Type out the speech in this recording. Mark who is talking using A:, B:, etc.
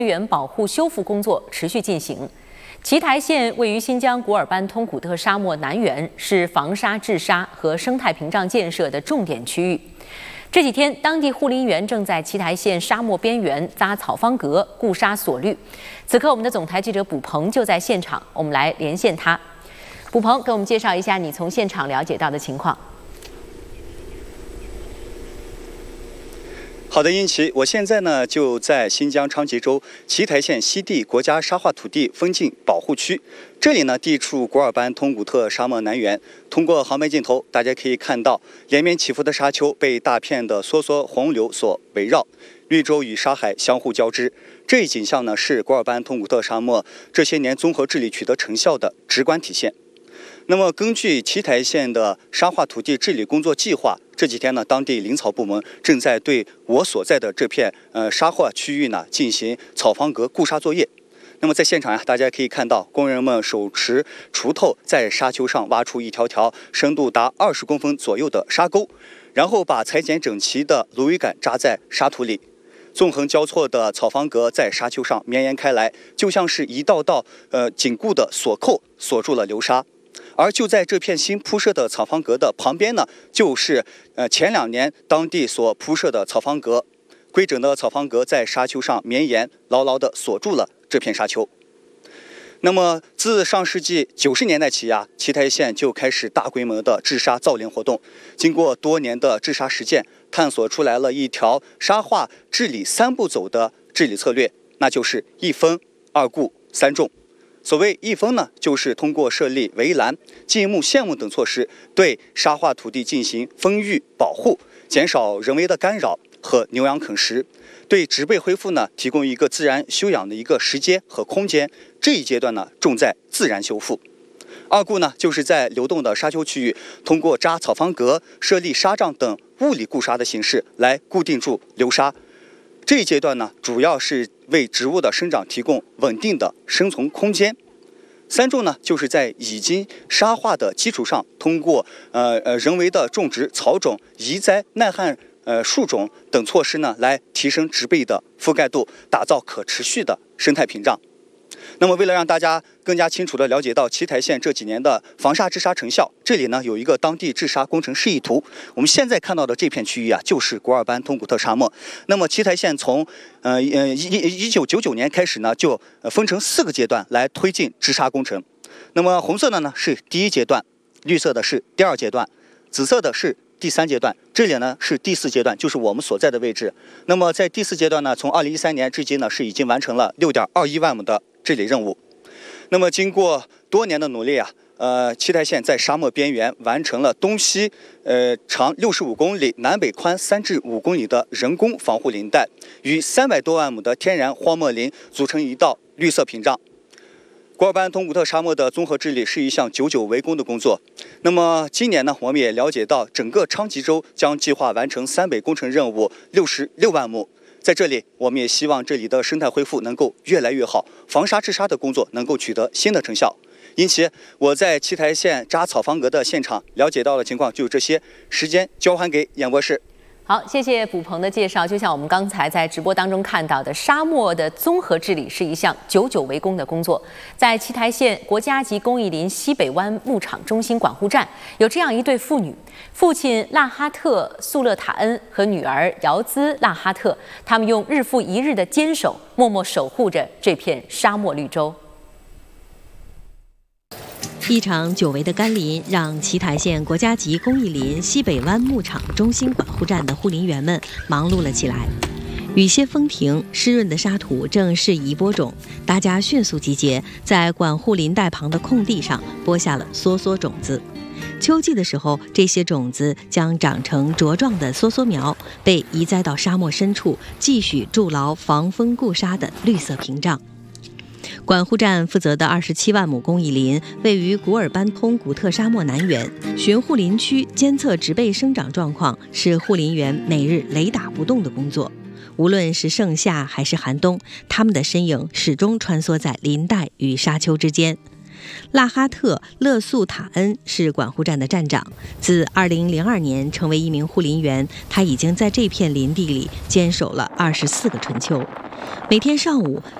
A: 园保护修复工作持续进行。奇台县位于新疆古尔班通古特沙漠南缘，是防沙治沙和生态屏障建设的重点区域。这几天，当地护林员正在奇台县沙漠边缘扎草方格、固沙锁绿。此刻，我们的总台记者卜鹏就在现场，我们来连线他。卜鹏，给我们介绍一下你从现场了解到的情况。
B: 好的，英奇，我现在呢就在新疆昌吉州奇台县西地国家沙化土地风景保护区。这里呢地处古尔班通古特沙漠南缘。通过航拍镜头，大家可以看到连绵起伏的沙丘被大片的梭梭洪流所围绕，绿洲与沙海相互交织。这一景象呢是古尔班通古特沙漠这些年综合治理取得成效的直观体现。那么，根据奇台县的沙化土地治理工作计划，这几天呢，当地林草部门正在对我所在的这片沙化区域呢进行草方格固沙作业。那么在现场大家可以看到，工人们手持锄头在沙丘上挖出一条条深度达20公分左右的沙沟，然后把裁剪整齐的芦苇杆扎在沙土里。纵横交错的草方格在沙丘上绵延开来，就像是一道道紧固的锁扣，锁住了流沙。而就在这片新铺设的草方格的旁边呢，就是前2年当地所铺设的草方格。规整的草方格在沙丘上绵延，牢牢地锁住了这片沙丘。那么，自上世纪90年代起奇台县就开始大规模的治沙造林活动。经过多年的治沙实践，探索出来了一条沙化治理3步走的治理策略，那就是1封、2固、3种。所谓1封呢，就是通过设立围栏、禁牧、限牧等措施，对沙化土地进行封育保护，减少人为的干扰和牛羊啃食，对植被恢复呢提供一个自然休养的一个时间和空间。这一阶段呢，重在自然修复。2固呢，就是在流动的沙丘区域，通过扎草方格、设立沙障等物理固沙的形式来固定住流沙。这一阶段呢，主要是为植物的生长提供稳定的生存空间。3种呢，就是在已经沙化的基础上，通过人为的种植草种、移栽耐旱树种等措施呢，来提升植被的覆盖度，打造可持续的生态屏障。那么，为了让大家更加清楚地了解到奇台县这几年的防沙治沙成效，这里呢有一个当地治沙工程示意图。我们现在看到的这片区域就是古尔班通古特沙漠。那么奇台县从1999年开始呢，就分成4个阶段来推进治沙工程。那么红色的呢是第1阶段，绿色的是第2阶段，紫色的是第3阶段，这里呢是第4阶段，就是我们所在的位置。那么在第4阶段呢，从2013年至今呢，是已经完成了6.21万亩的治理任务。那么经过多年的努力奇台县在沙漠边缘完成了东西长65公里、南北宽3至5公里的人工防护林带，与300多万亩的天然荒漠林组成一道绿色屏障。古尔班通古特沙漠的综合治理是一项久久为功的工作。那么今年呢，我们也了解到，整个昌吉州将计划完成3北工程任务66万亩。在这里，我们也希望这里的生态恢复能够越来越好，防沙治沙的工作能够取得新的成效。因此，我在奇台县扎草方格的现场了解到的情况就这些。时间交还给演博士。
A: 好，谢谢卜鹏的介绍。就像我们刚才在直播当中看到的，沙漠的综合治理是一项久久为功的工作。在奇台县国家级公益林西北湾牧场中心管护站，有这样一对父女，父亲纳哈特·素勒塔恩和女儿姚兹·纳哈特，他们用日复一日的坚守，默默守护着这片沙漠绿洲。
C: 一场久违的甘霖让奇台县国家级公益林西北湾牧场中心管护站的护林员们忙碌了起来。雨歇风停，湿润的沙土正适宜播种，大家迅速集结，在管护林带旁的空地上播下了梭梭种子。秋季的时候，这些种子将长成茁壮的梭梭苗，被移栽到沙漠深处，继续筑牢防风固沙的绿色屏障。管护站负责的27万亩公益林位于古尔班通古特沙漠南缘，巡护林区、监测植被生长状况是护林员每日雷打不动的工作。无论是盛夏还是寒冬，他们的身影始终穿梭在林带与沙丘之间。 拉哈特·勒素塔恩是管护站的站长，自2002年成为一名护林员，他已经在这片林地里坚守了24个春秋。每天上午，